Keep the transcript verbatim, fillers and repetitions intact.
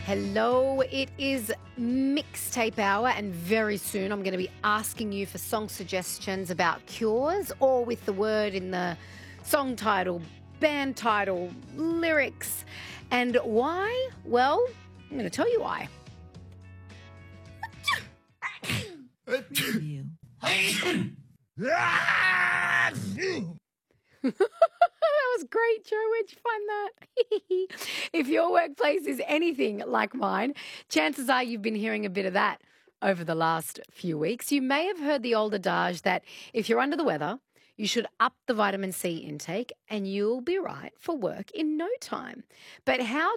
Hello, it is mixtape hour, and very soon I'm going to be asking you for song suggestions about cures or with the word in the song title, band title, lyrics. And why? Well, I'm going to tell you why. Preview. That was great, Joe. Where'd you find that? If your workplace is anything like mine, chances are you've been hearing a bit of that over the last few weeks. You may have heard the old adage that if you're under the weather, you should up the vitamin C intake and you'll be right for work in no time. But how